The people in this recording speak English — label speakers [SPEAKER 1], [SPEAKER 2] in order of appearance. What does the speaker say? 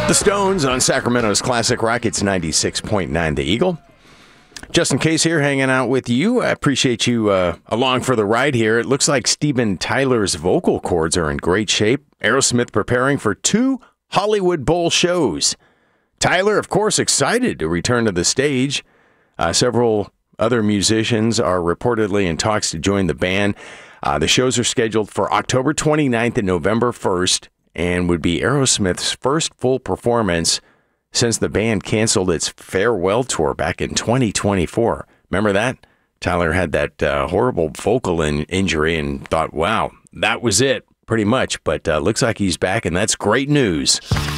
[SPEAKER 1] The Stones on Sacramento's Classic Rock. It's 96.9 The Eagle. Justin Case here, hanging out with you. I appreciate you along for the ride here. It looks like Steven Tyler's vocal cords are in great shape. Aerosmith preparing for 2 Hollywood Bowl shows. Tyler, of course, excited to return to the stage. Several other musicians are reportedly in talks to join the band. The shows are scheduled for October 29th and November 1st and would be Aerosmith's first full performance since the band canceled its farewell tour back in 2024. Remember that? Tyler had that horrible vocal injury and thought, wow, that was it, pretty much. But looks like he's back, and that's great news.